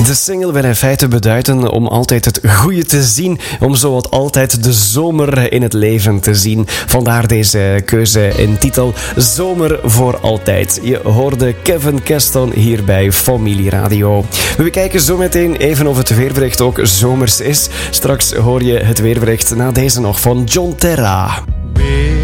De single wil in feite beduiden om altijd het goede te zien, om zo wat altijd de zomer in het leven te zien. Vandaar deze keuze in titel Zomer voor Altijd. Je hoorde Kevin Keston hier bij Familie Radio. We bekijken zo meteen even of het weerbericht ook zomers is. Straks hoor je het weerbericht na deze nog van John Terra.